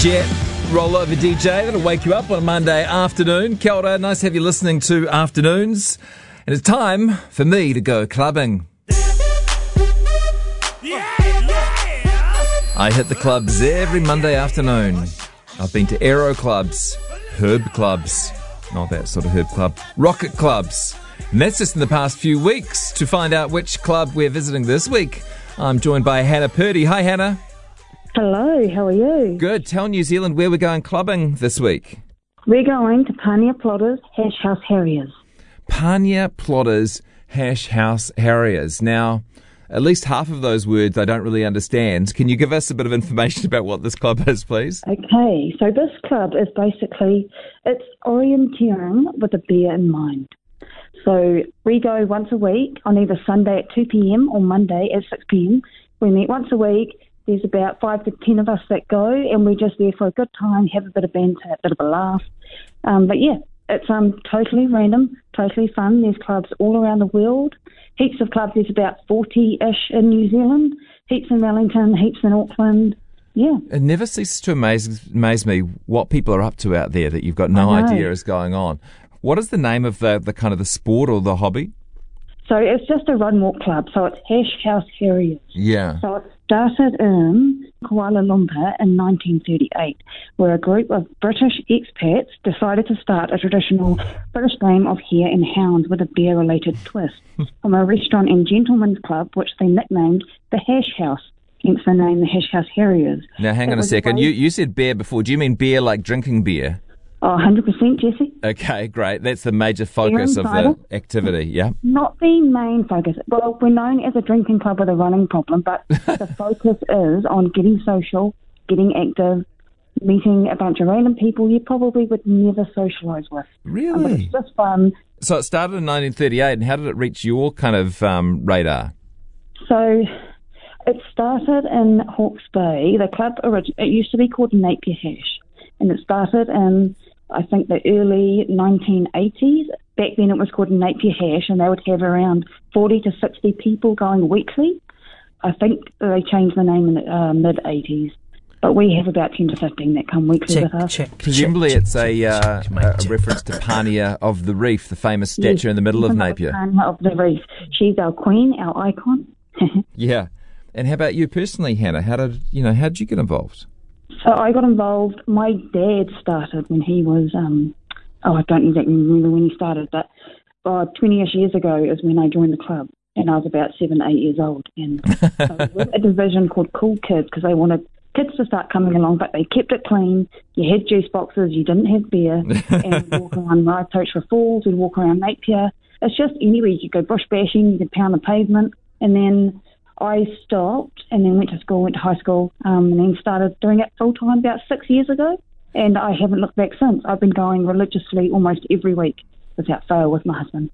Jet, roll over DJ. That'll wake you up on a Monday afternoon. Kia ora, nice to have you listening to Afternoons. And it's time for me to go clubbing. I hit the clubs every Monday afternoon. I've been to aero clubs, herb clubs, not that sort of herb club, rocket clubs. And that's just in the past few weeks. To find out which club we're visiting this week, I'm joined by Hannah Purdy. Hi, Hannah. Hello, how are you? Good. Tell New Zealand where we're going clubbing this week. We're going to Pania Plotters Hash House Harriers. Pania Plotters Hash House Harriers. Now, at least half of those words I don't really understand. Can you give us a bit of information about what this club is, please? Okay, so this club is basically, it's orienteering with a beer in mind. So we go once a week on either Sunday at 2 p.m. or Monday at 6 p.m. We meet once a week. There's about 5 to 10 of us that go, and we're just there for a good time, have a bit of banter, a bit of a laugh. But yeah, it's totally random, totally fun. There's clubs all around the world. Heaps of clubs. There's about 40-ish in New Zealand, heaps in Wellington, heaps in Auckland. Yeah. It never ceases to amaze me what people are up to out there that you've got no idea is going on. What is the name of the kind of the sport or the hobby? So it's just a run-walk club, so it's Hash House Harriers. Yeah. So it started in Kuala Lumpur in 1938, where a group of British expats decided to start a traditional British game of hare and hounds with a beer-related twist from a restaurant and gentlemen's club, which they nicknamed the Hash House, hence the name the Hash House Harriers. Now, hang on a second. You said beer before. Do you mean beer like drinking beer? Oh, 100%, Jesse. Okay, great. That's the major focus of the activity, yeah? Not the main focus. Well, we're known as a drinking club with a running problem, but the focus is on getting social, getting active, meeting a bunch of random people you probably would never socialise with. Really? It's just fun. So it started in 1938, and how did it reach your kind of radar? So it started in Hawke's Bay. The club, it used to be called Napier Hash, and it started in, I think, the early 1980s. Back then it was called Napier Hash, and they would have around 40 to 60 people going weekly. I think they changed the name in the mid-80s. But we have about 10 to 15 that come weekly with us. Presumably it's a reference to Pania of the Reef, the famous statue in the middle of Napier. Pania of the Reef. She's our queen, our icon. Yeah. And how about you personally, Hannah? How did you get involved? So I got involved. My dad started when he was, I don't exactly remember when he started, but 20-ish years ago is when I joined the club, and I was about 7, 8 years old. And so we were a division called Cool Kids because they wanted kids to start coming along, but they kept it clean. You had juice boxes, you didn't have beer, and we'd walk around Mariposa Falls, we'd walk around Napier. It's just anywhere. You could go bush bashing, you could pound the pavement, and then I stopped and then went to school, went to high school, and then started doing it full-time about 6 years ago. And I haven't looked back since. I've been going religiously almost every week without fail with my husband.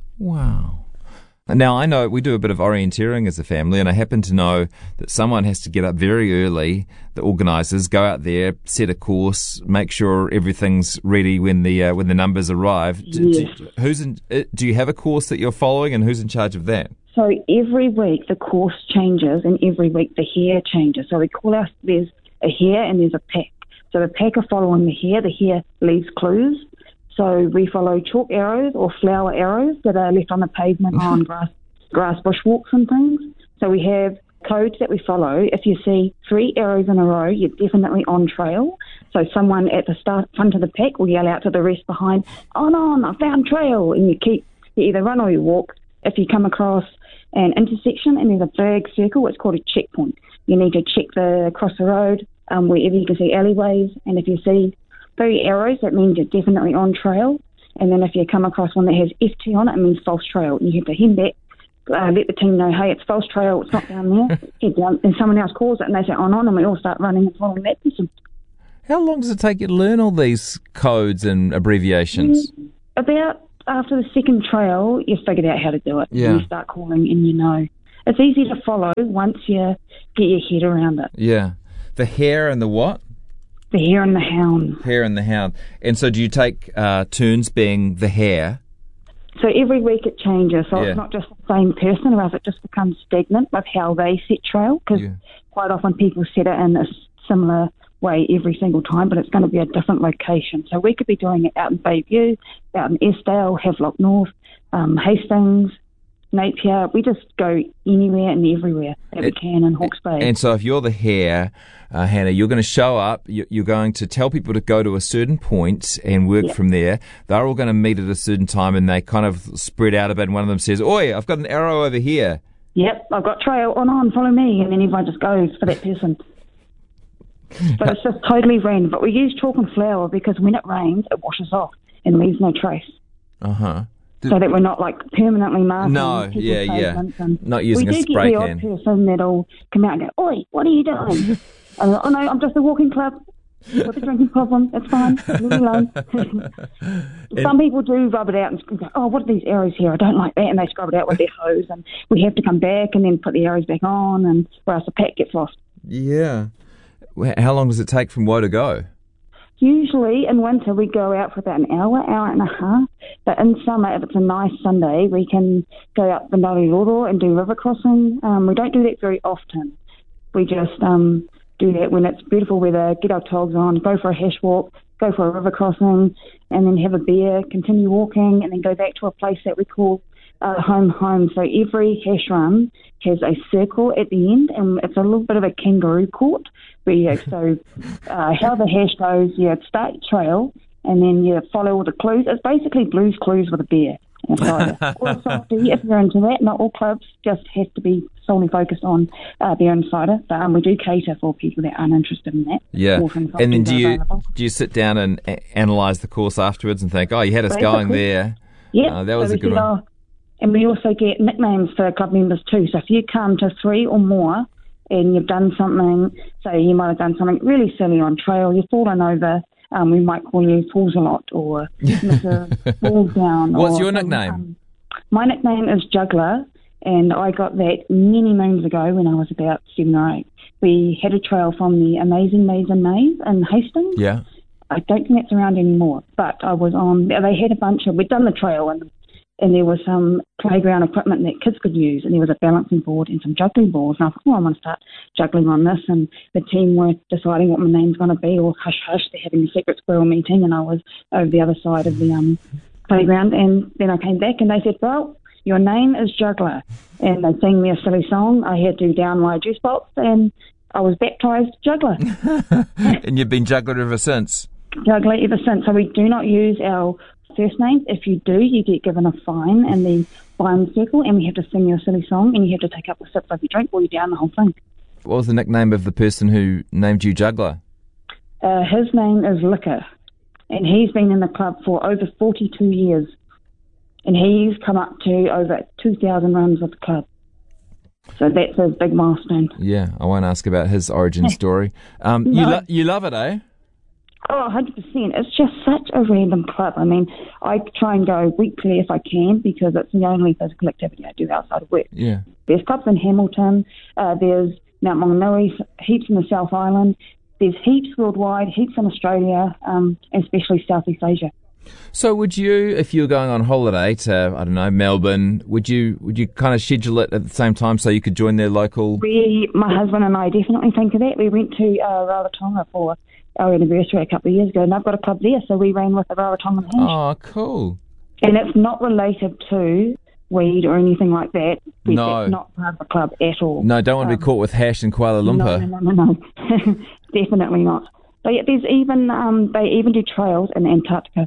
Wow. Now, I know we do a bit of orienteering as a family, and I happen to know that someone has to get up very early, the organisers, go out there, set a course, make sure everything's ready when the numbers arrive. Yes. Do you have a course that you're following, and who's in charge of that? So every week the course changes, and every week the hare changes. So we call out, there's a hare and there's a pack. So the pack are following the hare leaves clues. So we follow chalk arrows or flower arrows that are left on the pavement on grass bushwalks and things. So we have codes that we follow. If you see 3 arrows in a row, you're definitely on trail. So someone at the front of the pack will yell out to the rest behind, on, I found trail. And you either run or you walk. If you come across an intersection and there's a flag circle, it's called a checkpoint. You need to check across the road wherever you can see alleyways, and if you see 3 arrows, that means you're definitely on trail. And then if you come across one that has FT on it, it means false trail. And you have to head back, let the team know, hey, it's false trail, it's not down there. Head down, and someone else calls it and they say on, and we all start running and following that person. How long does it take you to learn all these codes and abbreviations? About after the second trail, you've figured out how to do it. Yeah. You start calling and you know. It's easy to follow once you get your head around it. Yeah. The hare and the what? The hare and the hound. Hare and the hound. And so do you take turns being the hare? So every week it changes. So It's not just the same person, or else it just becomes stagnant with how they set trail. Because quite often people set it in a similar way every single time, but it's going to be a different location. So we could be doing it out in Bayview, out in Estale, Havelock North, Hastings, Napier. We just go anywhere and everywhere that we can in Hawke's Bay. And so if you're the hare, Hannah, you're going to show up, you're going to tell people to go to a certain point and work from there. They're all going to meet at a certain time, and they kind of spread out a bit, and one of them says, "Oi, I've got an arrow over here." Yep, I've got trail on, follow me, and then everyone just goes for that person. So it's just totally random. But we use chalk and flour because when it rains, it washes off and leaves no trace. Uh-huh. So that we're not like permanently marking. No, yeah. Not using a spray can. We do get the odd person that'll come out and go, "Oi, what are you doing?" And oh no, I'm just a walking club with a drinking problem. It's fine. Leave me alone. Some people do rub it out and go, "Oh, what are these arrows here? I don't like that," and they scrub it out with their hose, and we have to come back and then put the arrows back on, and or else the pack gets lost. Yeah. How long does it take from Woe to go? Usually in winter we go out for about an hour and a half, but in summer, if it's a nice Sunday, we can go up the Mariroro and do river crossing. We don't do that very often. We just do that when it's beautiful weather, get our togs on, go for a hash walk, go for a river crossing, and then have a beer, continue walking, and then go back to a place that we call home. So every hash run has a circle at the end, and it's a little bit of a kangaroo court. How the hash goes, you start your trail, and then you follow all the clues. It's basically Blue's Clues with a beer and a cider. Or a softie, if you're into that. Not all clubs just have to be solely focused on beer and cider, but we do cater for people that aren't interested in that. Yeah, and then do you sit down and analyse the course afterwards and think, "Oh, you had us going there. Yeah, that was a good one." And we also get nicknames for club members too. So if you come to 3 or more and you've done something, so you might have done something really silly on trail, you've fallen over, we might call you Falls a Lot or Mr. Falls Down. What's your nickname? My nickname is Juggler, and I got that many moons ago when I was about 7 or 8. We had a trail from the Amazing Maze and Maze in Hastings. Yeah. I don't think that's around anymore, but I was on, they had a bunch of, we'd done the trail and there was some playground equipment that kids could use, and there was a balancing board and some juggling balls. And I thought, I want to start juggling on this. And the team were deciding what my name's going to be, or hush hush, they're having a secret squirrel meeting, and I was over the other side of the playground. And then I came back and they said, "Well, your name is Juggler." And they sang me a silly song. I had to down my juice box, and I was baptised Juggler. And you've been Juggler ever since? Juggler ever since. So we do not use our first names. If you do, you get given a fine and the fine circle, and we have to sing you a silly song, and you have to take up a sip of your drink or you down the whole thing. What was the nickname of the person who named you Juggler? His name is Liquor, and he's been in the club for over 42 years, and he's come up to over 2,000 runs with the club. So that's a big milestone. Yeah, I won't ask about his origin story. No. You love it, eh? Oh, 100%. It's just such a random club. I mean, I try and go weekly if I can because it's the only physical activity I do outside of work. Yeah. There's clubs in Hamilton. There's Mount Maunganui, heaps in the South Island. There's heaps worldwide, heaps in Australia, and especially Southeast Asia. So would you, if you were going on holiday to, I don't know, Melbourne, would you kind of schedule it at the same time so you could join their local... My husband and I definitely think of that. We went to Rarotonga for our anniversary a couple of years ago, and I've got a club there, so we ran with the Rarotonga hash. Oh, cool. And it's not related to weed or anything like that. No. It's not part of the club at all. No, don't want to be caught with hash in Kuala Lumpur. No. Definitely not. But yeah, there's even, they even do trails in Antarctica.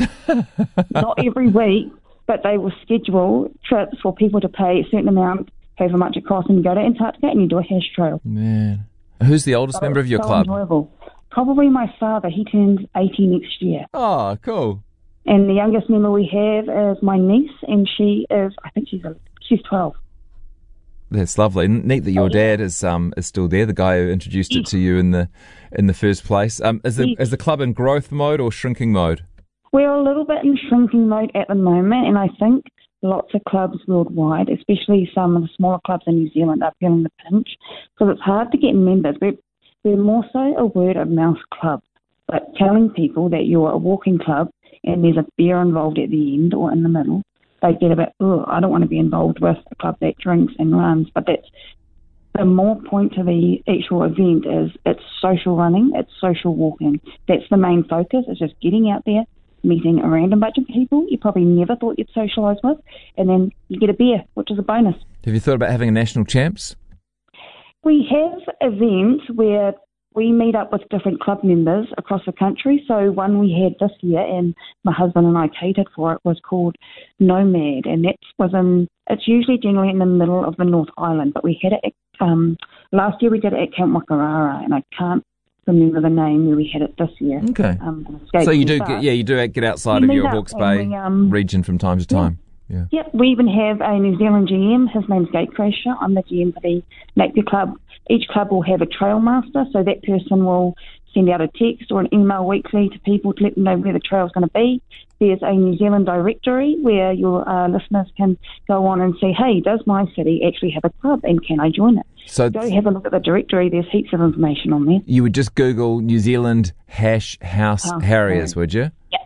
Not every week, but they will schedule trips for people to pay a certain amount, however much it costs, and you go to Antarctica and you do a hash trail. Man. Who's the oldest member of your club? Enjoyable. Probably my father. He turns 80 next year. Oh, cool. And the youngest member we have is my niece, and she is, I think she's 12. That's lovely. Neat that your dad is still there, the guy who introduced it to you in the first place. Is the club in growth mode or shrinking mode? We're a little bit in shrinking mode at the moment, and I think lots of clubs worldwide, especially some of the smaller clubs in New Zealand, are feeling the pinch because it's hard to get members. We're more so a word of mouth club, but telling people that you're a walking club and there's a beer involved at the end or in the middle, they get a bit, I don't want to be involved with a club that drinks and runs, but the more point to the actual event is it's social running, it's social walking. That's the main focus. It's just getting out there, meeting a random bunch of people you probably never thought you'd socialise with, and then you get a beer, which is a bonus. Have you thought about having a national champs? We have events where we meet up with different club members across the country. So one we had this year, and my husband and I catered for it, was called Nomad, and it's usually generally in the middle of the North Island, but we had it last year we did it at Camp Wakarara, and I can't remember the name where we had it this year. Okay. So you do get outside of your Hawke's Bay region from time to time. Yeah. Yep. We even have a New Zealand GM. His name's Gatecrasher. I'm the GM for the Napier Club. Each club will have a trail master, so that person will send out a text or an email weekly to people to let them know where the trail's going to be. There's a New Zealand directory where your listeners can go on and see, hey, does my city actually have a club and can I join it? So go have a look at the directory. There's heaps of information on there. You would just Google New Zealand House Harriers, would you? Yeah.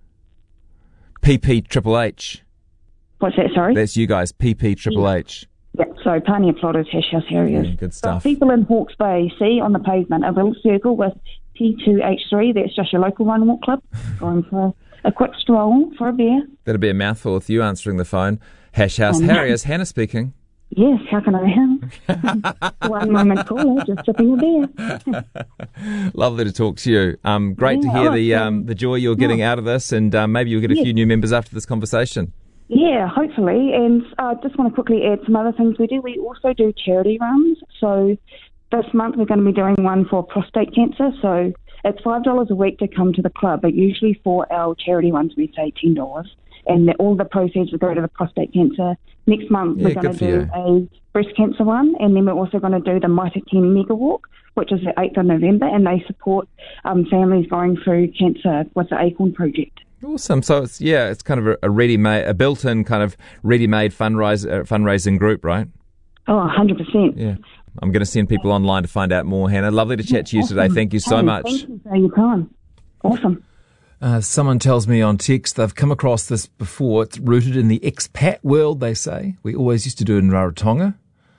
PPHHH. What's that, sorry? That's you guys, PPHHH. Yeah, so Pānia Plotters, House Harriers. Yeah, good stuff. So people in Hawke's Bay see on the pavement a little circle with T2H3. That's just your local run walk club. Going for a quick stroll for a beer. That'll be a mouthful with you answering the phone. House Harriers, Hannah speaking. Yes, how can I help? One moment caller, just sipping a beer. Lovely to talk to you. Great to hear the joy you're getting out of this, and maybe you'll get a few new members after this conversation. Yeah, hopefully. And I just want to quickly add some other things we do. We also do charity runs. So this month we're going to be doing one for prostate cancer. So it's $5 a week to come to the club, but usually for our charity ones we say $10. And all the proceeds will go to the prostate cancer. Next month we're going to do a breast cancer one, and then we're also going to do the Mitre 10 Mega Walk, which is the 8th of November, and they support families going through cancer with the Acorn Project. Awesome. So it's kind of a built-in kind of ready-made fundraising group, right? Oh, 100%. Yeah. I'm going to send people online to find out more, Hannah. Lovely to chat to you today. Thank you so much. Thank you for your time. Awesome. Someone tells me on text they've come across this before. It's rooted in the expat world, they say. We always used to do it in Rarotonga,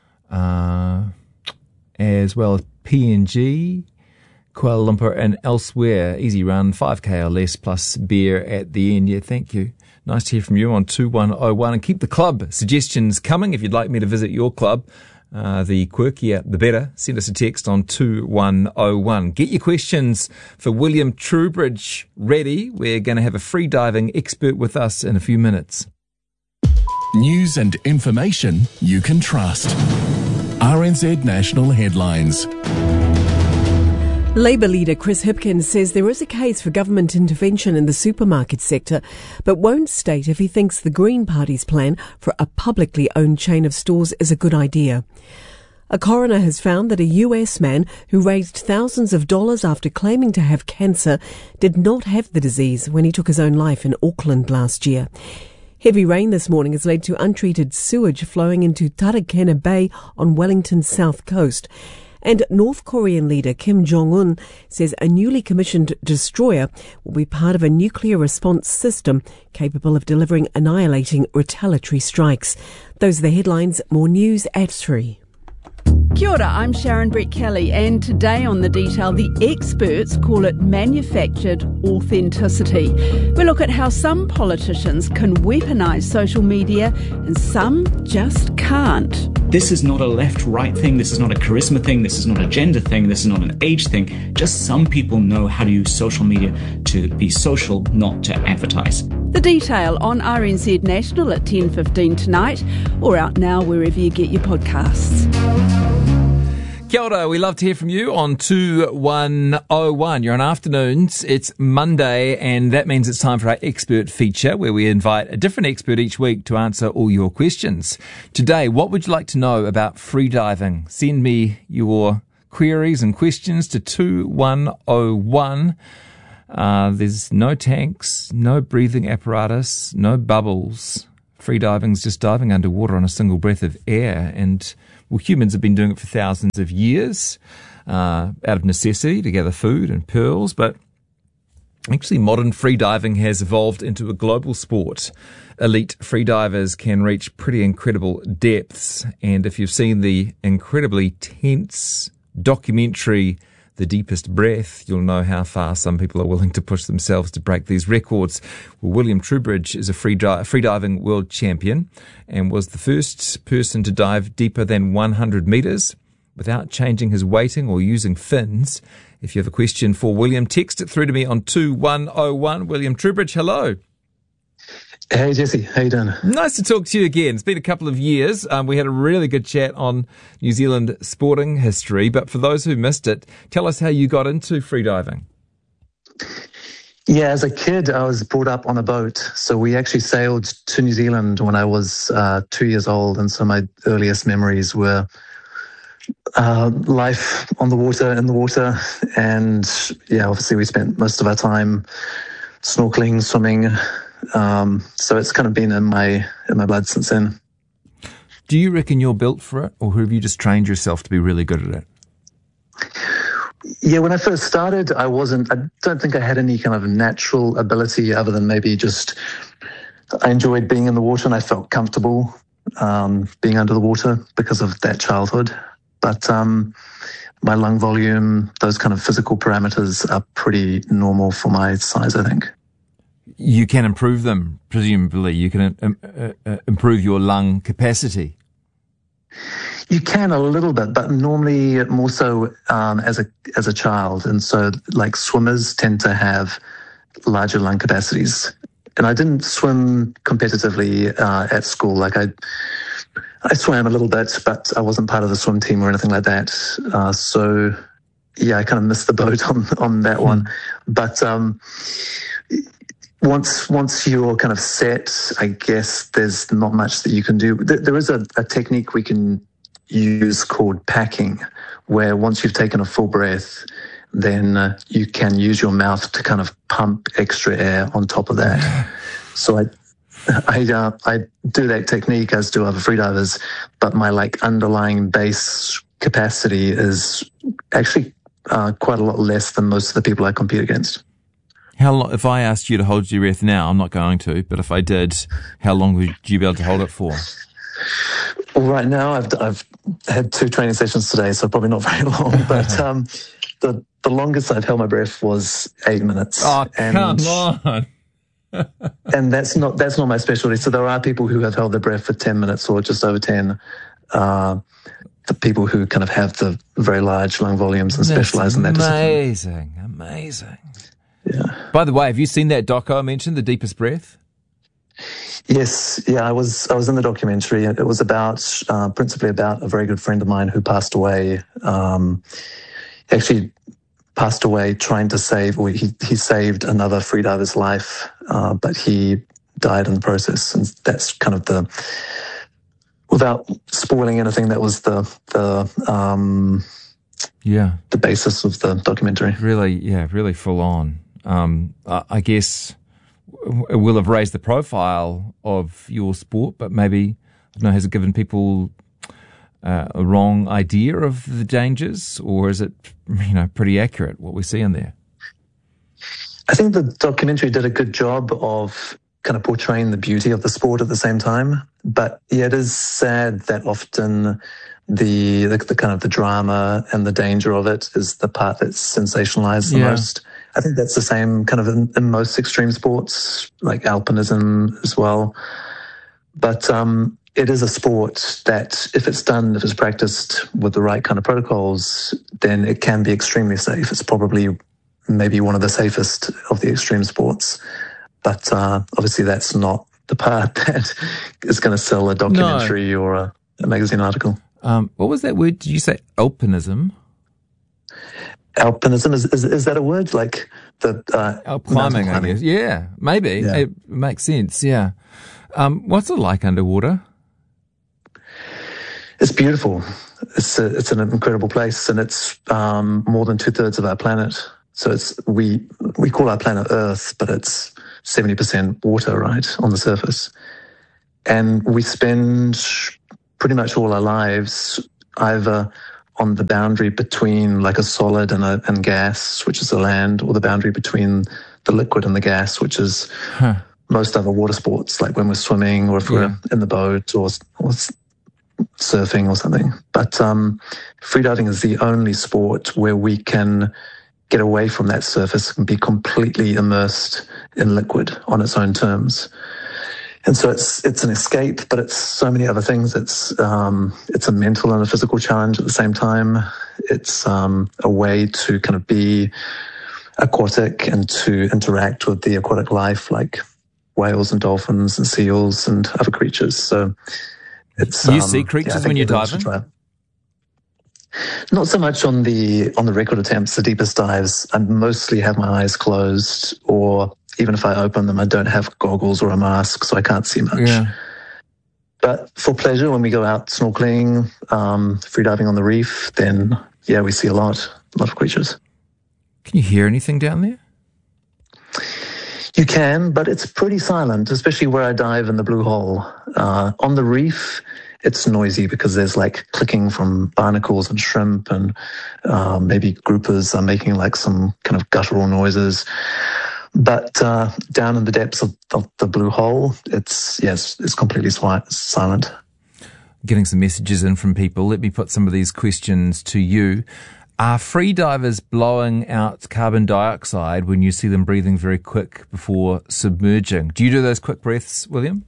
as well as PNG, Kuala Lumpur and elsewhere. Easy run, 5k or less, plus beer at the end. Yeah, thank you. Nice to hear from you on 2101. And keep the club suggestions coming if you'd like me to visit your club. The quirkier, the better. Send us a text on 2101. Get your questions for William Trubridge ready. We're going to have a free diving expert with us in a few minutes. News and information you can trust. RNZ National Headlines. Labour leader Chris Hipkins says there is a case for government intervention in the supermarket sector, but won't state if he thinks the Green Party's plan for a publicly owned chain of stores is a good idea. A coroner has found that a US man who raised thousands of dollars after claiming to have cancer did not have the disease when he took his own life in Auckland last year. Heavy rain this morning has led to untreated sewage flowing into Tarakena Bay on Wellington's south coast. And North Korean leader Kim Jong-un says a newly commissioned destroyer will be part of a nuclear response system capable of delivering annihilating retaliatory strikes. Those are the headlines. More news at 3. Kia ora, I'm Sharon Brett-Kelly, and today on The Detail, the experts call it manufactured authenticity. We look at how some politicians can weaponise social media and some just can't. This is not a left-right thing, this is not a charisma thing, this is not a gender thing, this is not an age thing. Just some people know how to use social media to be social, not to advertise. The Detail on RNZ National at 10:15 tonight, or out now wherever you get your podcasts. Kia ora, we love to hear from you on 2101. You're on afternoons, it's Monday, and that means it's time for our expert feature where we invite a different expert each week to answer all your questions. Today, what would you like to know about freediving? Send me your queries and questions to 2101. There's no tanks, no breathing apparatus, no bubbles. Freediving's just diving underwater on a single breath of air, and well, humans have been doing it for thousands of years out of necessity to gather food and pearls, but Actually, modern freediving has evolved into a global sport. Elite freedivers can reach pretty incredible depths. And if you've seen the incredibly tense documentary, The Deepest Breath, you'll know how far some people are willing to push themselves to break these records. Well, William Trubridge is a freediving world champion and was the first person to dive deeper than 100 metres without changing his weighting or using fins. If you have a question for William, text it through to me on 2101. William Trubridge, hello. Hey, Jesse. How you doing? Nice to talk to you again. It's been a couple of years. We had a really good chat on New Zealand sporting history, but for those who missed it, tell us how you got into freediving. Yeah, as a kid, I was brought up on a boat. So we actually sailed to New Zealand when I was 2 years old. And so my earliest memories were life on the water, in the water. And yeah, obviously we spent most of our time snorkeling, swimming. So it's kind of been in my blood since then. Do you reckon you're built for it, or have you just trained yourself to be really good at it? Yeah, when I first started, I don't think I had any kind of natural ability other than maybe just I enjoyed being in the water and I felt comfortable being under the water because of that childhood. But my lung volume, those kind of physical parameters are pretty normal for my size, I think. You can improve them, presumably. You can improve your lung capacity. You can a little bit, but normally more so as a child. And so like swimmers tend to have larger lung capacities. And I didn't swim competitively at school. Like I swam a little bit, but I wasn't part of the swim team or anything like that. So yeah, I kind of missed the boat on that one. But once you're kind of set, I guess there's not much that you can do. There is a technique we can use called packing, where once you've taken a full breath, then you can use your mouth to kind of pump extra air on top of that. So I do that technique, as do other freedivers, but my like underlying base capacity is actually quite a lot less than most of the people I compete against. How long, if I asked you to hold your breath now, I'm not going to, but if I did, how long would you be able to hold it for? Well, right now I've had 2 training sessions today, so probably not very long, but the longest I've held my breath was 8 minutes. Oh, come on. And that's not my specialty. So there are people who have held their breath for 10 minutes or just over 10. The people who kind of have the very large lung volumes and specialize in that discipline. Amazing. Yeah. By the way, have you seen that doco I mentioned, The Deepest Breath? Yes. Yeah, I was in the documentary. It was principally about a very good friend of mine who passed away. Actually passed away trying to save, or he saved another freediver's life, but he died in the process. And that's kind of without spoiling anything, that was the basis of the documentary. Really full on. I guess it will have raised the profile of your sport, but maybe, I don't know, has it given people a wrong idea of the dangers, or is it, pretty accurate what we see in there? I think the documentary did a good job of kind of portraying the beauty of the sport at the same time. But yeah, it is sad that often the kind of the drama and the danger of it is the part that's sensationalized the most. I think that's the same kind of in most extreme sports, like alpinism as well. But it is a sport that if it's practiced with the right kind of protocols, then it can be extremely safe. It's probably maybe one of the safest of the extreme sports. But obviously that's not the part that is going to sell a documentary or a magazine article. What was that word? Did you say alpinism? Alpinism, is that a word? Like the climbing, I guess. Yeah, maybe. Yeah. It makes sense, yeah. What's it like underwater? It's beautiful. It's an incredible place, and it's more than 2/3 of our planet. So we call our planet Earth, but it's 70% water, right, on the surface. And we spend pretty much all our lives either on the boundary between like a solid and gas, which is the land, or the boundary between the liquid and the gas, which is most other water sports, like when we're swimming or if we're in the boat or surfing or something. But freediving is the only sport where we can get away from that surface and be completely immersed in liquid on its own terms. And so it's an escape, but it's so many other things. It's a mental and a physical challenge at the same time. It's a way to kind of be aquatic and to interact with the aquatic life, like whales and dolphins and seals and other creatures. So it's you see creatures when you're diving? Not so much on the record attempts, the deepest dives. I mostly have my eyes closed, or even if I open them, I don't have goggles or a mask, so I can't see much. Yeah. But for pleasure, when we go out snorkeling, freediving on the reef, then we see a lot of creatures. Can you hear anything down there? You can, but it's pretty silent, especially where I dive in the blue hole. On the reef, it's noisy because there's like clicking from barnacles and shrimp, and maybe groupers are making like some kind of guttural noises. But down in the depths of the blue hole, it's completely silent. Getting some messages in from people. Let me put some of these questions to you. Are freedivers blowing out carbon dioxide when you see them breathing very quick before submerging? Do you do those quick breaths, William?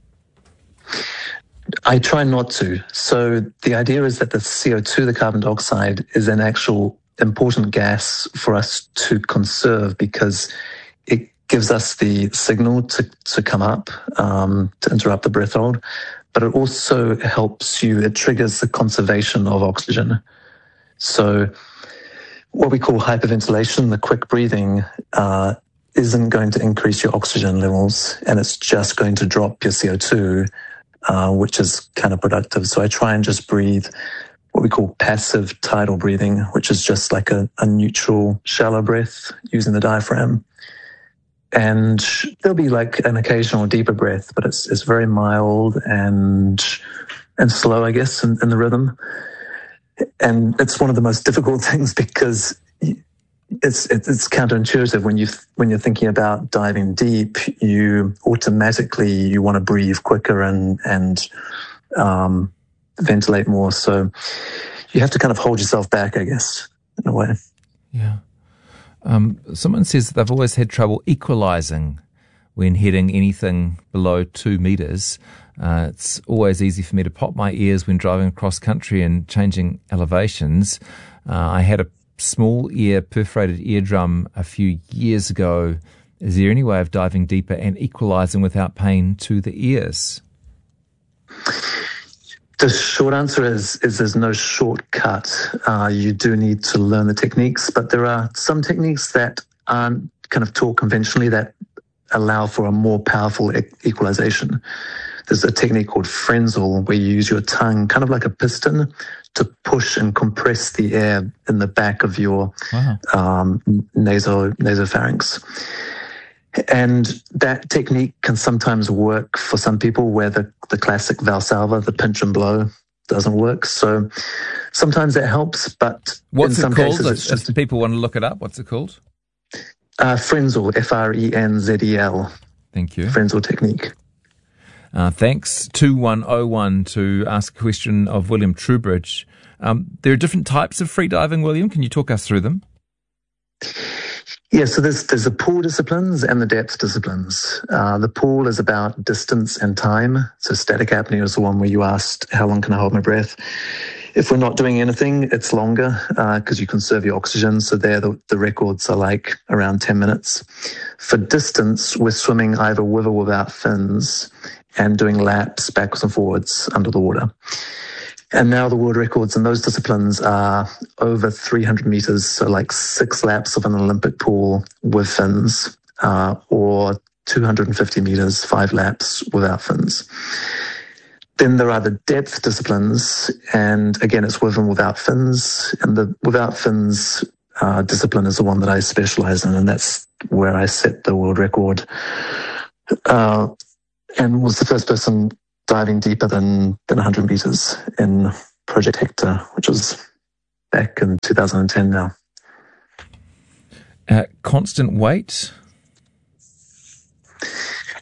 I try not to. So the idea is that the CO2, the carbon dioxide, is an actual important gas for us to conserve because it gives us the signal to come up, to interrupt the breath hold. But it also helps you, it triggers the conservation of oxygen. So what we call hyperventilation, the quick breathing, isn't going to increase your oxygen levels, and it's just going to drop your CO2, which is counterproductive. So I try and just breathe what we call passive tidal breathing, which is just like a neutral, shallow breath using the diaphragm. And there'll be like an occasional deeper breath, but it's very mild and slow, I guess, in the rhythm. And it's one of the most difficult things because it's counterintuitive when you're thinking about diving deep. You automatically want to breathe quicker and ventilate more. So you have to kind of hold yourself back, I guess, in a way. Yeah. Someone says that they've always had trouble equalising when heading anything below 2 metres. It's always easy for me to pop my ears when driving across country and changing elevations. I had a small perforated eardrum a few years ago. Is there any way of diving deeper and equalising without pain to the ears? The short answer is there's no shortcut. You do need to learn the techniques, but there are some techniques that aren't kind of taught conventionally that allow for a more powerful equalization. There's a technique called Frenzel where you use your tongue, kind of like a piston, to push and compress the air in the back of your nasopharynx. And that technique can sometimes work for some people where the classic Valsalva, the pinch and blow, doesn't work. So sometimes it helps, but what's in some it called? cases it's if people want to look it up, what's it called? Frenzel, Frenzel. Thank you. Frenzel technique. Thanks. 2101 to ask a question of William Trubridge. There are different types of freediving, William. Can you talk us through them? Yeah, so there's the pool disciplines and the depth disciplines. The pool is about distance and time. So static apnea is the one where you asked, how long can I hold my breath? If we're not doing anything, it's longer because you conserve your oxygen. So there the records are like around 10 minutes. For distance, we're swimming either with or without fins and doing laps backwards and forwards under the water. And now the world records in those disciplines are over 300 meters, so like 6 laps of an Olympic pool with fins, or 250 meters, 5 laps without fins. Then there are the depth disciplines, and again, it's with and without fins. And the without fins discipline is the one that I specialize in, and that's where I set the world record, and was the first person diving deeper than 100 meters in Project Hector, which was back in 2010 now. Constant weight?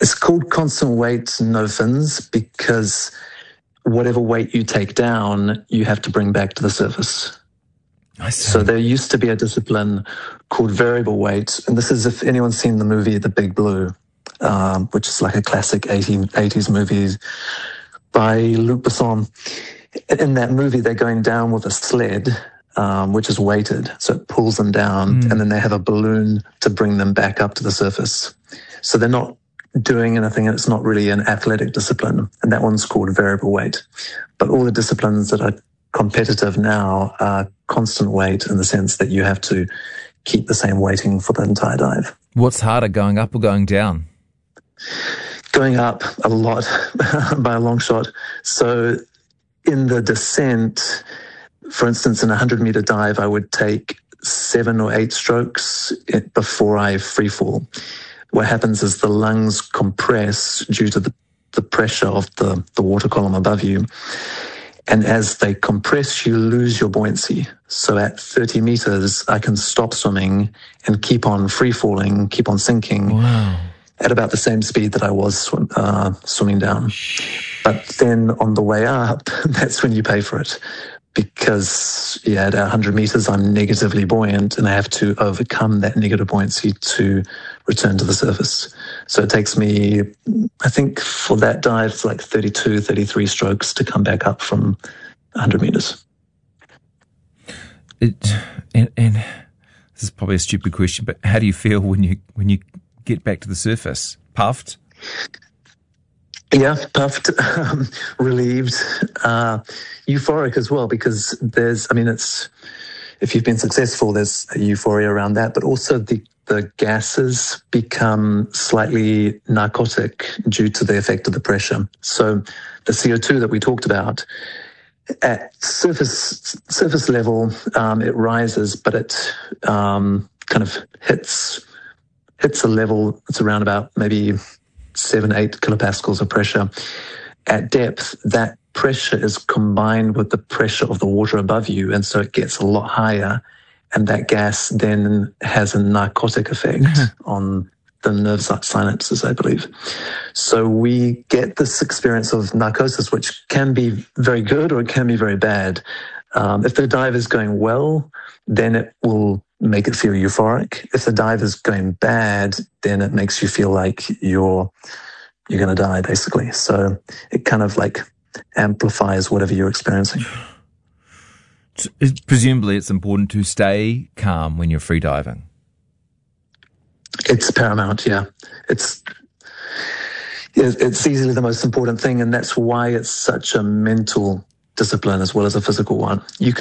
It's called constant weight, no fins, because whatever weight you take down, you have to bring back to the surface. I see. So there used to be a discipline called variable weight, and this is if anyone's seen the movie The Big Blue, which is like a classic 80s movie by Luc Besson. In that movie, they're going down with a sled, which is weighted, so it pulls them down, and then they have a balloon to bring them back up to the surface. So they're not doing anything, and it's not really an athletic discipline, and that one's called variable weight. But all the disciplines that are competitive now are constant weight in the sense that you have to keep the same weighting for the entire dive. What's harder, going up or going down? Going up a lot by a long shot. So in the descent, for instance, in a 100-meter dive, I would take 7 or 8 strokes before I free fall. What happens is the lungs compress due to the pressure of the water column above you. And as they compress, you lose your buoyancy. So at 30 meters, I can stop swimming and keep on free falling, keep on sinking. Wow. At about the same speed that I was swimming down. But then on the way up, that's when you pay for it. Because, at 100 meters, I'm negatively buoyant and I have to overcome that negative buoyancy to return to the surface. So it takes me, I think for that dive, it's like 32, 33 strokes to come back up from 100 meters. And this is probably a stupid question, but how do you feel when you get back to the surface? Puffed? Yeah, puffed, relieved, euphoric as well, because if you've been successful, there's a euphoria around that, but also the gases become slightly narcotic due to the effect of the pressure. So the CO2 that we talked about, at surface level, it rises, but it kind of hits a level. It's around about maybe 7-8 kilopascals of pressure. At depth, that pressure is combined with the pressure of the water above you, and so it gets a lot higher, and that gas then has a narcotic effect on the nerve synapses, I believe. So we get this experience of narcosis, which can be very good or it can be very bad. If the dive is going well, then it will make it feel euphoric. If the dive is going bad, then it makes you feel like you're going to die, basically. So it kind of like amplifies whatever you're experiencing. Presumably it's important to stay calm when you're free diving. It's paramount, yeah. It's easily the most important thing, and that's why it's such a mental discipline as well as a physical one.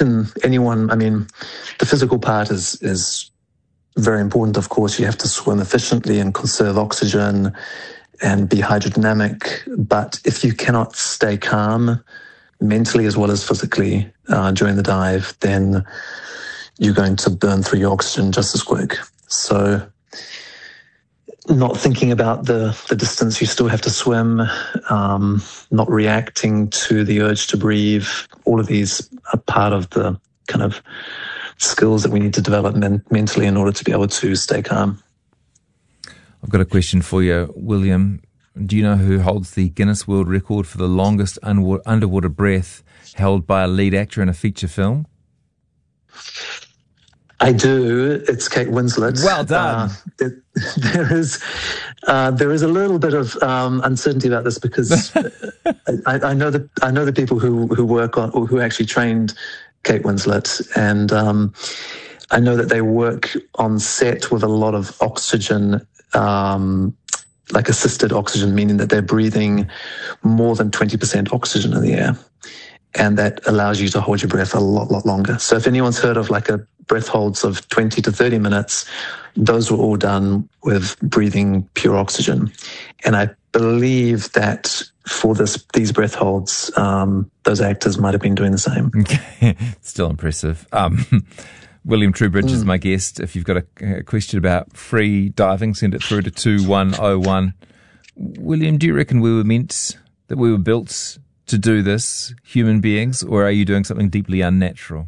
The physical part is very important, of course. You have to swim efficiently and conserve oxygen and be hydrodynamic. But if you cannot stay calm mentally as well as physically during the dive, then you're going to burn through your oxygen just as quick. So not thinking about the distance you still have to swim, not reacting to the urge to breathe, all of these are part of the kind of skills that we need to develop mentally in order to be able to stay calm. I've got a question for you, William. Do you know who holds the Guinness World Record for the longest underwater breath held by a lead actor in a feature film? I do. It's Kate Winslet. Well done. There is a little bit of uncertainty about this because I know the people who work on or who actually trained Kate Winslet, and I know that they work on set with a lot of oxygen, like assisted oxygen, meaning that they're breathing more than 20% oxygen in the air. And that allows you to hold your breath a lot longer. So if anyone's heard of like a breath holds of 20 to 30 minutes, those were all done with breathing pure oxygen. And I believe that for these breath holds, those actors might have been doing the same. Okay. Still impressive. William Truebridge is my guest. If you've got a question about free diving, send it through to 2101. William, do you reckon we were built to do this, human beings, or are you doing something deeply unnatural?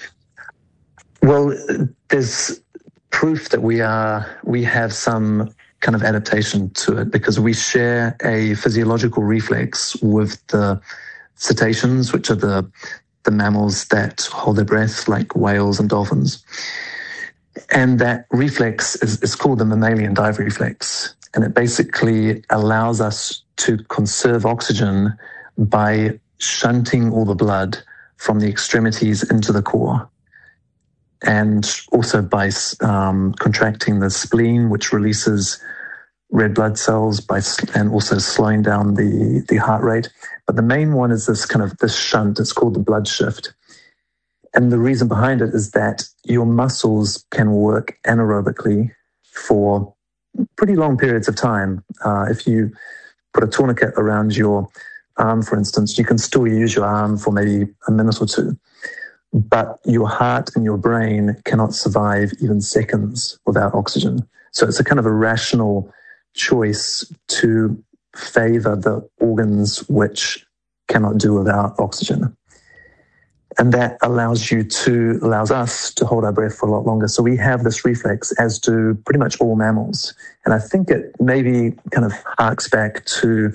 Well, there's proof that we have some kind of adaptation to it because we share a physiological reflex with the cetaceans, which are the mammals that hold their breath, like whales and dolphins. And that reflex is called the mammalian dive reflex. And it basically allows us to conserve oxygen by shunting all the blood from the extremities into the core. And also by contracting the spleen, which releases red blood cells and also slowing down the heart rate. But the main one is this shunt. It's called the blood shift. And the reason behind it is that your muscles can work anaerobically for pretty long periods of time. If you put a tourniquet around your arm, for instance, you can still use your arm for maybe a minute or two. But your heart and your brain cannot survive even seconds without oxygen. So it's a kind of a rational choice to favor the organs which cannot do without oxygen. And that allows us to hold our breath for a lot longer. So we have this reflex, as do pretty much all mammals. And I think it maybe kind of harks back to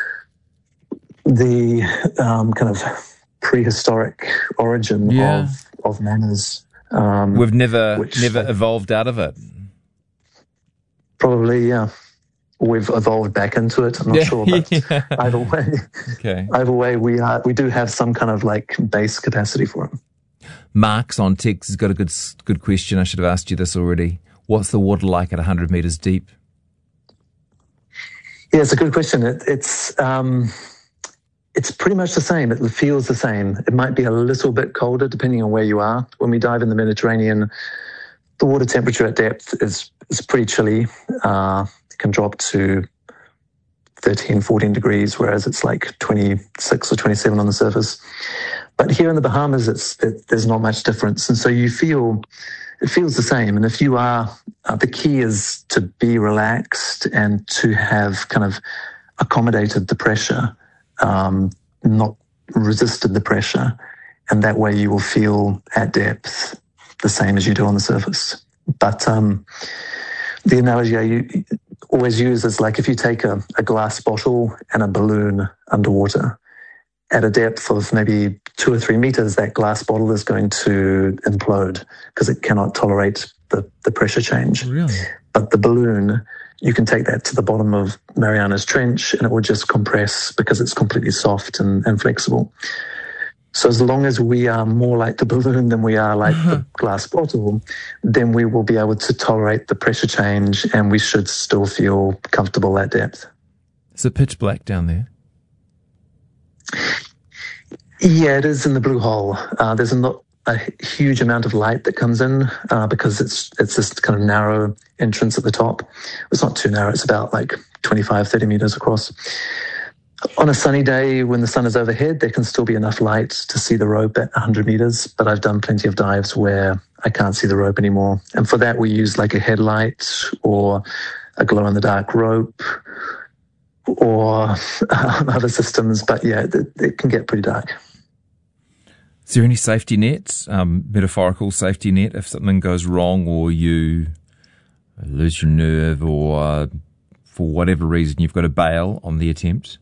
the kind of prehistoric origin of mammals. We've never evolved out of it. Probably, yeah. We've evolved back into it. I'm not sure, but either way, we do have some kind of like base capacity for it. Mark's on text has got a good question. I should have asked you this already. What's the water like at 100 meters deep? Yeah, it's a good question. It's pretty much the same. It feels the same. It might be a little bit colder depending on where you are. When we dive in the Mediterranean, the water temperature at depth is pretty chilly. It can drop to 13, 14 degrees, whereas it's like 26 or 27 on the surface. But here in the Bahamas, there's not much difference. And so it feels the same. And if you are, the key is to be relaxed and to have kind of accommodated the pressure, not resisted the pressure. And that way you will feel at depth the same as you do on the surface. But the analogy I always use is like if you take a glass bottle and a balloon underwater, at a depth of maybe 2 or 3 meters, that glass bottle is going to implode because it cannot tolerate the pressure change. Really? But the balloon, you can take that to the bottom of Mariana's Trench and it will just compress because it's completely soft and flexible. So as long as we are more like the balloon than we are like the glass bottle, then we will be able to tolerate the pressure change and we should still feel comfortable at depth. Is it pitch black down there? Yeah, it is in the blue hole. There's not a huge amount of light that comes in because it's this kind of narrow entrance at the top. It's not too narrow. It's about like 25, 30 meters across. On a sunny day when the sun is overhead, there can still be enough light to see the rope at 100 meters, but I've done plenty of dives where I can't see the rope anymore. And for that, we use like a headlight or a glow-in-the-dark rope or other systems. But yeah, it can get pretty dark. Is there any safety nets, metaphorical safety net, if something goes wrong or you lose your nerve or for whatever reason you've got to bail on the attempt?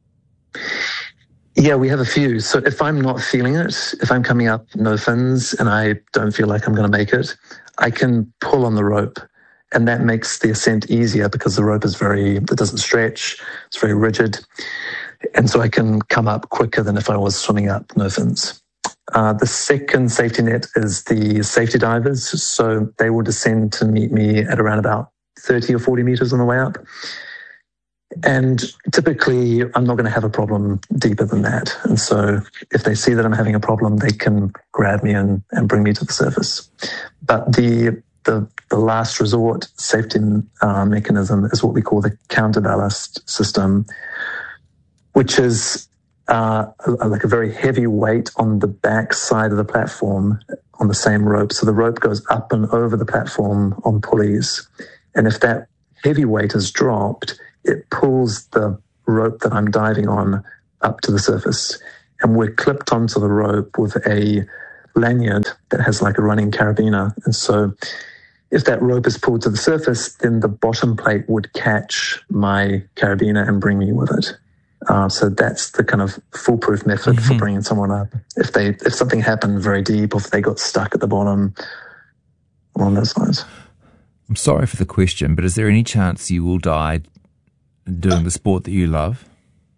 Yeah, we have a few. So if I'm not feeling it, if I'm coming up no fins and I don't feel like I'm going to make it, I can pull on the rope. And that makes the ascent easier because the rope it doesn't stretch, it's very rigid. And so I can come up quicker than if I was swimming up no fins. The second safety net is the safety divers. So they will descend to meet me at around about 30 or 40 meters on the way up. And typically, I'm not going to have a problem deeper than that. And so if they see that I'm having a problem, they can grab me and bring me to the surface. But the last resort safety mechanism is what we call the counterballast system, which is like a very heavy weight on the back side of the platform on the same rope. So the rope goes up and over the platform on pulleys. And if that heavy weight is dropped, it pulls the rope that I'm diving on up to the surface. And we're clipped onto the rope with a lanyard that has like a running carabiner. And so if that rope is pulled to the surface, then the bottom plate would catch my carabiner and bring me with it. So that's the kind of foolproof method for bringing someone up. If something happened very deep, or if they got stuck at the bottom, along those lines. I'm sorry for the question, but is there any chance you will die doing the sport that you love?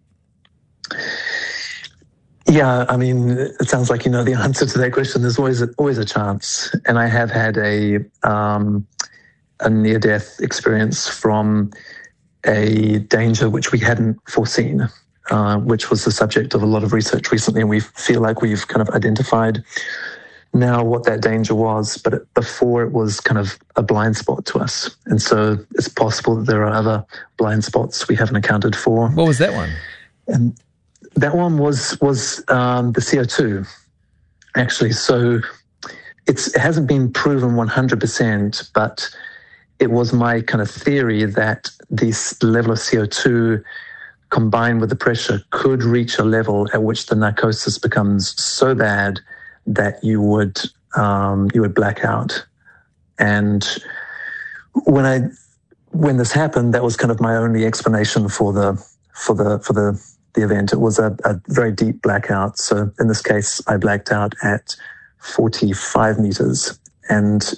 Yeah, I mean, it sounds like you know the answer to that question. There's always a chance, and I have had a near-death experience from a danger which we hadn't foreseen, which was the subject of a lot of research recently, and we feel like we've kind of identified now what that danger was, but before it was kind of a blind spot to us. And so it's possible that there are other blind spots we haven't accounted for. What was that one? And that one was the CO2, actually. So it hasn't been proven 100%, but it was my kind of theory that this level of CO2 combined with the pressure could reach a level at which the narcosis becomes so bad that you would black out. And when this happened, that was kind of my only explanation for the event. It was a very deep blackout. So in this case, I blacked out at 45 meters, and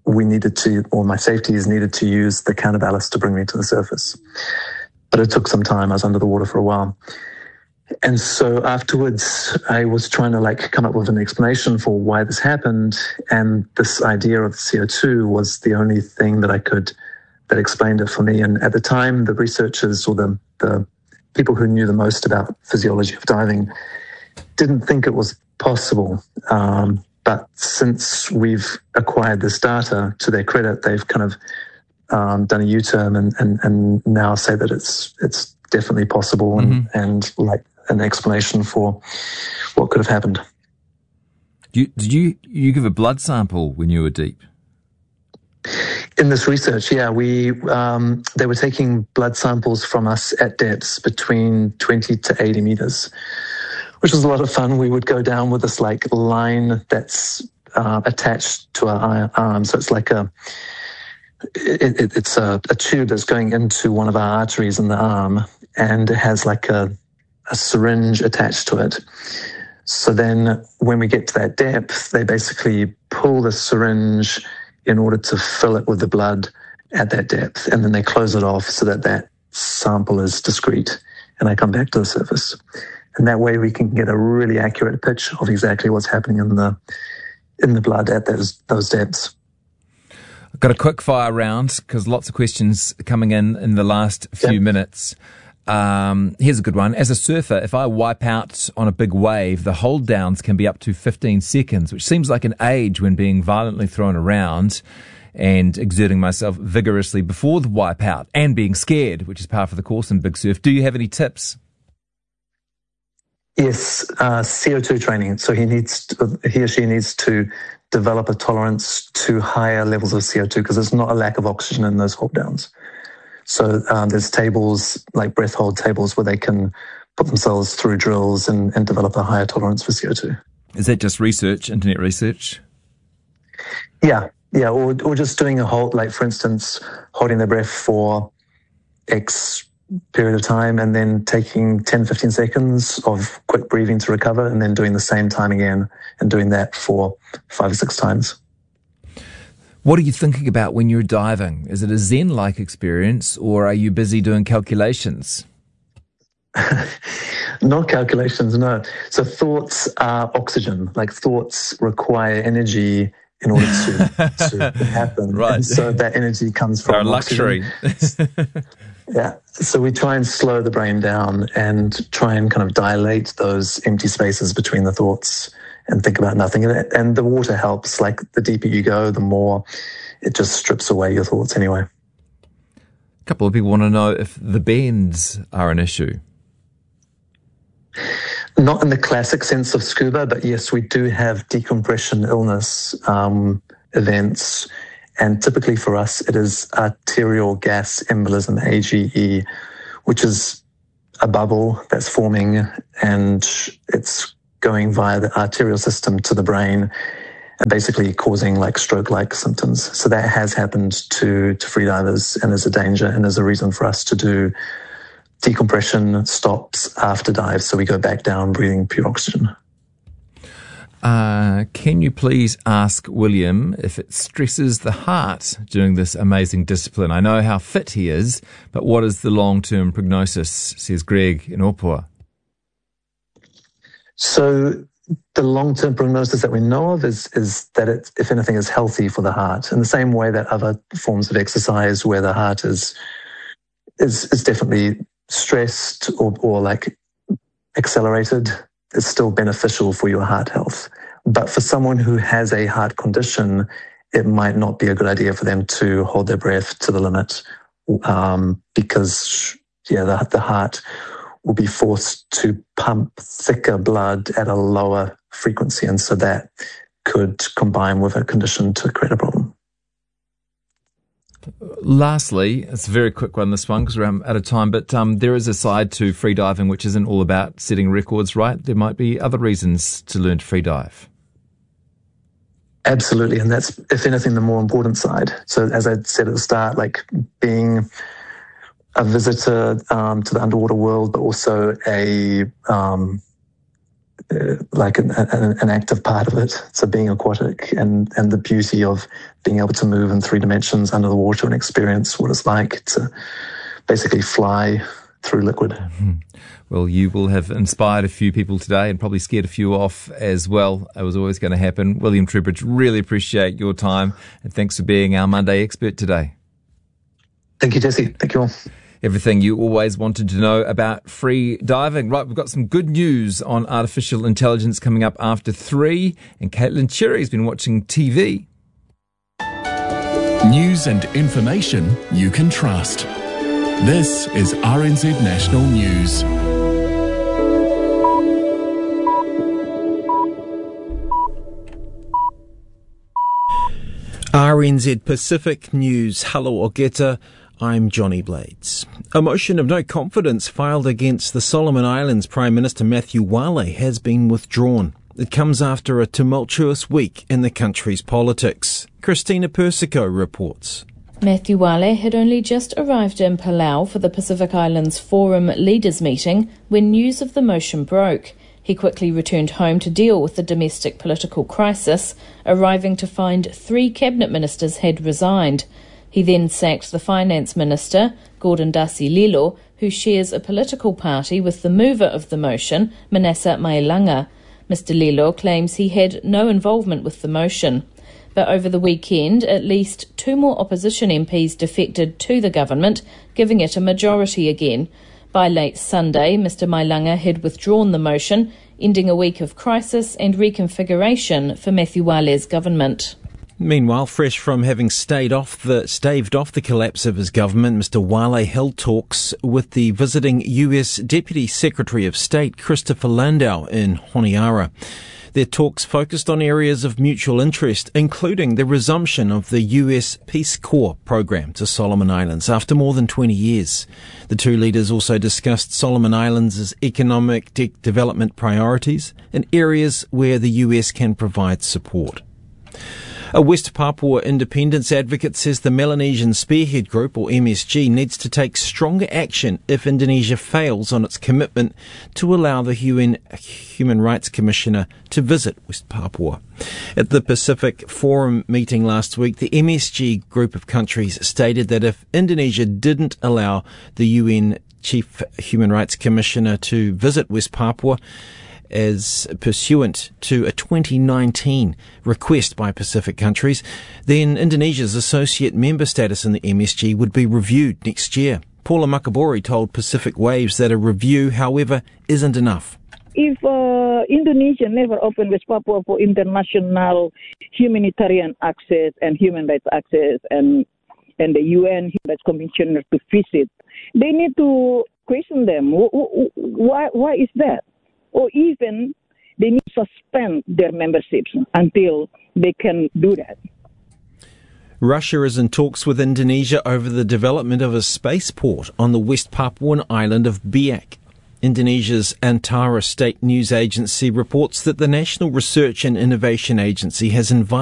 my safeties needed to use the counterballast to bring me to the surface. But it took some time. I was under the water for a while. And so afterwards, I was trying to come up with an explanation for why this happened. And this idea of CO2 was the only thing that explained it for me. And at the time, the researchers or the people who knew the most about physiology of diving didn't think it was possible. But since we've acquired this data, to their credit, they've kind of done a U-turn and now say that it's definitely possible and like an explanation for what could have happened. Did you give a blood sample when you were deep? In this research, yeah, they were taking blood samples from us at depths between 20 to 80 meters, which was a lot of fun. We would go down with this line that's attached to our arm. So it's like it's a tube that's going into one of our arteries in the arm, and it has a syringe attached to it. So then when we get to that depth, they basically pull the syringe in order to fill it with the blood at that depth, and then they close it off so that sample is discrete, and I come back to the surface. And that way we can get a really accurate pitch of exactly what's happening in the blood at those depths. I've got a quick fire round because lots of questions coming in the last few minutes. Here's a good one. As a surfer, if I wipe out on a big wave, the hold downs can be up to 15 seconds, which seems like an age when being violently thrown around and exerting myself vigorously before the wipe out and being scared, which is par for the course in big surf. Do you have any tips? Yes, CO2 training. So he or she needs to develop a tolerance to higher levels of CO2 because there's not a lack of oxygen in those hold downs. So there's tables, like breath hold tables, where they can put themselves through drills and develop a higher tolerance for CO2. Is that just research, internet research? Yeah, or just doing a hold, like for instance, holding their breath for X period of time and then taking 10, 15 seconds of quick breathing to recover and then doing the same time again and doing that for 5 or 6 times. What are you thinking about when you're diving? Is it a Zen-like experience, or are you busy doing calculations? Not calculations, no. So thoughts are oxygen. Like thoughts require energy in order to happen. Right. And so that energy comes from our luxury. Yeah. So we try and slow the brain down and try and kind of dilate those empty spaces between the thoughts and think about nothing. And the water helps. Like the deeper you go, the more it just strips away your thoughts anyway. A couple of people want to know if the bends are an issue. Not in the classic sense of scuba, but yes, we do have decompression illness events. And typically for us, it is arterial gas embolism, AGE, which is a bubble that's forming and it's going via the arterial system to the brain. and basically causing like stroke-like symptoms. So that has happened to freedivers, and is a danger, and is a reason for us to do decompression stops after dives, so we go back down breathing pure oxygen. Can you please ask William if it stresses the heart doing this amazing discipline? I know how fit he is, but what is the long-term prognosis, says Greg in Opua. So the long-term prognosis that we know of is that it, if anything, is healthy for the heart, in the same way that other forms of exercise where the heart is definitely stressed or like accelerated, is still beneficial for your heart health. But for someone who has a heart condition, it might not be a good idea for them to hold their breath to the limit, because the heart will be forced to pump thicker blood at a lower frequency, and so that could combine with a condition to create a problem. Lastly, it's a very quick one, this one, because we're out of time, but there is a side to freediving which isn't all about setting records, right? There might be other reasons to learn to freedive. Absolutely, and that's, if anything, the more important side. So as I said at the start, like being a visitor to the underwater world, but also an active part of it. So being aquatic and the beauty of being able to move in 3 dimensions under the water and experience what it's like to basically fly through liquid. Mm-hmm. Well, you will have inspired a few people today and probably scared a few off as well. It was always going to happen. William Treubridge, really appreciate your time, and thanks for being our Monday expert today. Thank you, Jesse. Thank you all. Everything you always wanted to know about free diving. Right, we've got some good news on artificial intelligence coming up after 3, and Caitlin Cherry's been watching TV. News and information you can trust. This is RNZ National News. RNZ Pacific News. Hello, Ogeta. I'm Johnny Blades. A motion of no confidence filed against the Solomon Islands Prime Minister Matthew Wale has been withdrawn. It comes after a tumultuous week in the country's politics. Christina Persico reports. Matthew Wale had only just arrived in Palau for the Pacific Islands Forum leaders meeting when news of the motion broke. He quickly returned home to deal with the domestic political crisis, arriving to find 3 cabinet ministers had resigned. He then sacked the finance minister, Gordon Dasi Lilo, who shares a political party with the mover of the motion, Manasseh Mailanga. Mr. Lilo claims he had no involvement with the motion. But over the weekend, at least 2 more opposition MPs defected to the government, giving it a majority again. By late Sunday, Mr. Mailanga had withdrawn the motion, ending a week of crisis and reconfiguration for Matthew Wale's government. Meanwhile, fresh from having staved off the collapse of his government, Mr. Wale held talks with the visiting US Deputy Secretary of State, Christopher Landau, in Honiara. Their talks focused on areas of mutual interest, including the resumption of the US Peace Corps program to Solomon Islands after more than 20 years. The 2 leaders also discussed Solomon Islands' economic development priorities and areas where the US can provide support. A West Papua independence advocate says the Melanesian Spearhead Group, or MSG, needs to take stronger action if Indonesia fails on its commitment to allow the UN Human Rights Commissioner to visit West Papua. At the Pacific Forum meeting last week, the MSG group of countries stated that if Indonesia didn't allow the UN Chief Human Rights Commissioner to visit West Papua, as pursuant to a 2019 request by Pacific countries, then Indonesia's associate member status in the MSG would be reviewed next year. Paula Makabori told Pacific Waves that a review, however, isn't enough. If Indonesia never opened West Papua for international humanitarian access and human rights access and the UN Human Rights Commissioner to visit, they need to question them. Why is that? Or even they need to suspend their memberships until they can do that. Russia is in talks with Indonesia over the development of a spaceport on the West Papuan island of Biak. Indonesia's Antara State News Agency reports that the National Research and Innovation Agency has invited